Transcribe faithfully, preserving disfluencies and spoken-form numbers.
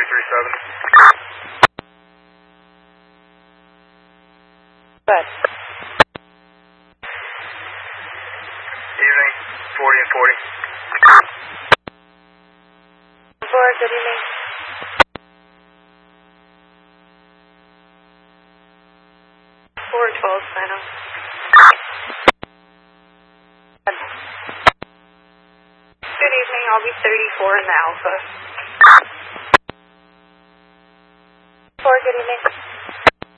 three seven. Good. Evening, forty and forty. Four, good evening. Four twelve, sign off. Good evening, I'll be thirty-four in the Alpha. Four, good evening.